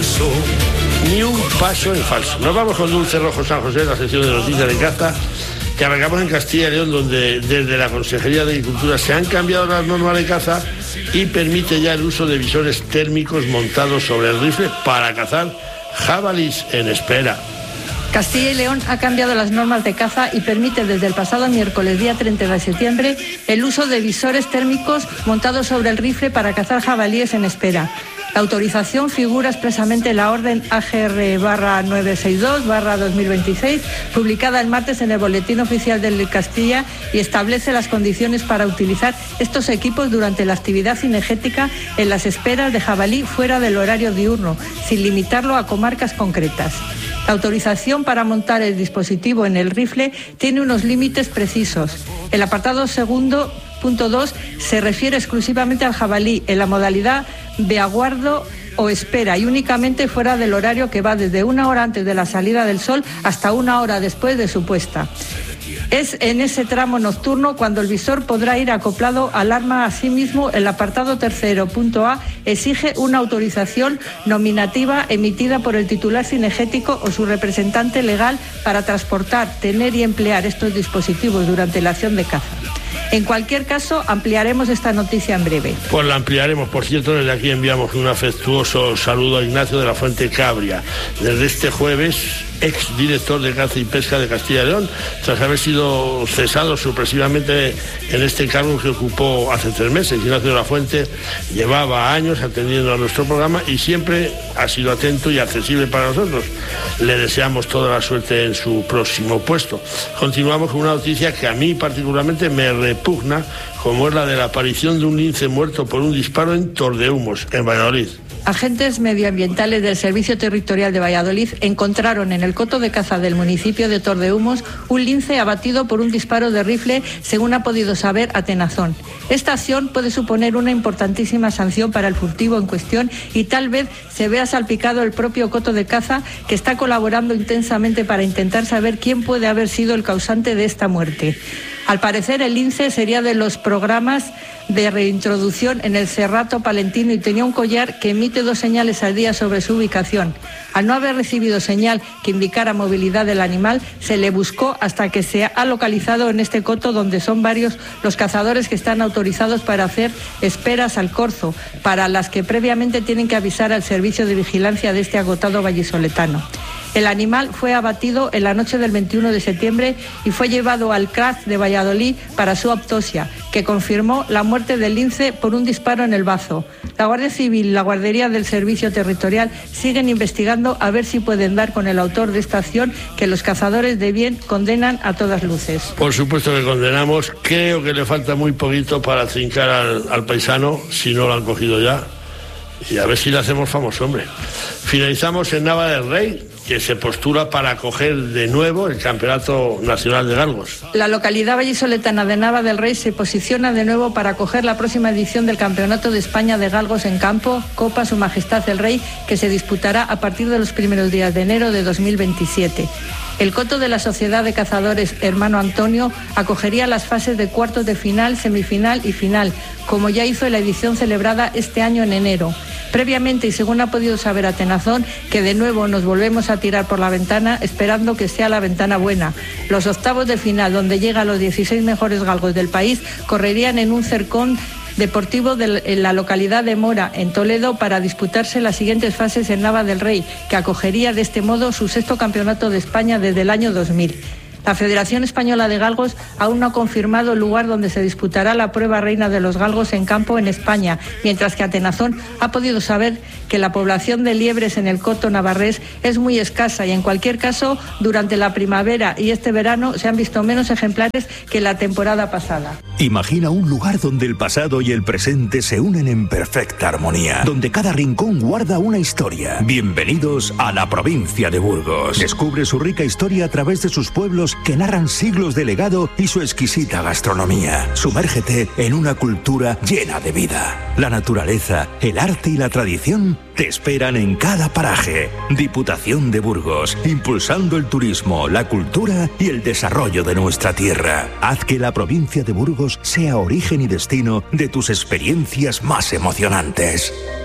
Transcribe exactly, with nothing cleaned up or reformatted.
falso. Ni un paso en falso. Nos vamos con Dulce Rojo San José, la sección de noticias de caza, que arrancamos en Castilla y León, donde desde la Consejería de Agricultura se han cambiado las normas de caza y permite ya el uso de visores térmicos montados sobre el rifle para cazar jabalís en espera. Castilla y León ha cambiado las normas de caza y permite desde el pasado miércoles, día treinta de septiembre, el uso de visores térmicos montados sobre el rifle para cazar jabalíes en espera. La autorización figura expresamente en la orden A G R barra novecientos sesenta y dos barra dos mil veintiséis, publicada el martes en el Boletín Oficial de Castilla, y establece las condiciones para utilizar estos equipos durante la actividad cinegética en las esperas de jabalí fuera del horario diurno, sin limitarlo a comarcas concretas. La autorización para montar el dispositivo en el rifle tiene unos límites precisos. El apartado segundo punto dos se refiere exclusivamente al jabalí en la modalidad de aguardo o espera y únicamente fuera del horario que va desde una hora antes de la salida del sol hasta una hora después de su puesta. Es en ese tramo nocturno cuando el visor podrá ir acoplado al arma. Asimismo, el apartado tercero punto A exige una autorización nominativa emitida por el titular cinegético o su representante legal para transportar, tener y emplear estos dispositivos durante la acción de caza. En cualquier caso, ampliaremos esta noticia en breve. Pues la ampliaremos. Por cierto, desde aquí enviamos un afectuoso saludo a Ignacio de la Fuente Cabria. Desde este jueves, ex director de Caza y Pesca de Castilla y León, tras haber sido cesado sorpresivamente en este cargo que ocupó hace tres meses. Ignacio de la Fuente llevaba años atendiendo a nuestro programa y siempre ha sido atento y accesible para nosotros. Le deseamos toda la suerte en su próximo puesto. Continuamos con una noticia que a mí particularmente me repugna, como es la de la aparición de un lince muerto por un disparo en Tordehumos, en Valladolid. Agentes medioambientales del Servicio Territorial de Valladolid encontraron en el coto de caza del municipio de Tordehumos un lince abatido por un disparo de rifle, según ha podido saber Atenazón. Esta acción puede suponer una importantísima sanción para el furtivo en cuestión y tal vez se vea salpicado el propio coto de caza, que está colaborando intensamente para intentar saber quién puede haber sido el causante de esta muerte. Al parecer, el lince sería de los programas de reintroducción en el Cerrato Palentino y tenía un collar que emite dos señales al día sobre su ubicación. Al no haber recibido señal que indicara movilidad del animal, se le buscó hasta que se ha localizado en este coto, donde son varios los cazadores que están autorizados para hacer esperas al corzo, para las que previamente tienen que avisar al servicio de vigilancia de este agotado vallisoletano. El animal fue abatido en la noche del veintiuno de septiembre y fue llevado al C R A Z de Valladolid para su autopsia, que confirmó la muerte del lince por un disparo en el bazo. La Guardia Civil y la Guardería del Servicio Territorial siguen investigando a ver si pueden dar con el autor de esta acción, que los cazadores de bien condenan a todas luces. Por supuesto que condenamos. Creo que le falta muy poquito para trincar al, al paisano, si no lo han cogido ya. Y a ver si le hacemos famoso, hombre. Finalizamos en Nava del Rey, que se postula para acoger de nuevo el Campeonato Nacional de Galgos. La localidad vallisoletana de Nava del Rey se posiciona de nuevo para acoger la próxima edición del Campeonato de España de Galgos en Campo, Copa Su Majestad el Rey, que se disputará a partir de los primeros días de enero de dos mil veintisiete. El coto de la Sociedad de Cazadores Hermano Antonio acogería las fases de cuartos de final, semifinal y final, como ya hizo en la edición celebrada este año en enero. Previamente, y según ha podido saber Atenazón, que de nuevo nos volvemos a tirar por la ventana, esperando que sea la ventana buena. Los octavos de final, donde llegan los dieciséis mejores galgos del país, correrían en un cercón deportivo de, en la localidad de Mora, en Toledo, para disputarse las siguientes fases en Nava del Rey, que acogería de este modo su sexto campeonato de España desde el año dos mil. La Federación Española de Galgos aún no ha confirmado el lugar donde se disputará la prueba reina de los galgos en campo en España, mientras que Atenazón ha podido saber que la población de liebres en el coto navarrés es muy escasa y, en cualquier caso, durante la primavera y este verano se han visto menos ejemplares que la temporada pasada. Imagina un lugar donde el pasado y el presente se unen en perfecta armonía, donde cada rincón guarda una historia. Bienvenidos a la provincia de Burgos. Descubre su rica historia a través de sus pueblos que narran siglos de legado y su exquisita gastronomía. Sumérgete en una cultura llena de vida. La naturaleza, el arte y la tradición te esperan en cada paraje. Diputación de Burgos, impulsando el turismo, la cultura y el desarrollo de nuestra tierra. Haz que la provincia de Burgos sea origen y destino de tus experiencias más emocionantes.